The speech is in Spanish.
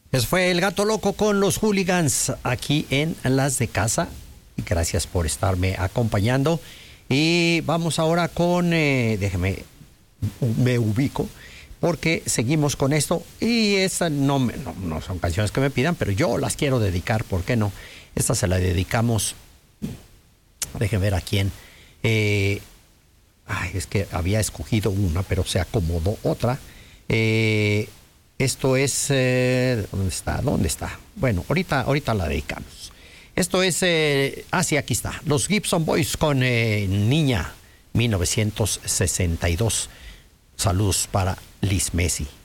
Eso fue El Gato Loco con los Hooligans aquí en Las de Casa. Gracias por estarme acompañando. Y vamos ahora con, me ubico, porque seguimos con esto. Y estas no son canciones que me pidan, pero yo las quiero dedicar, ¿por qué no? Esta se la dedicamos, déjenme ver a quién. Es que había escogido una, pero se acomodó otra. Esto es... ¿Dónde está? Bueno, ahorita la dedicamos. Esto es... sí, aquí está. Los Gibson Boys con Niña, 1962. Saludos para Liz Messi.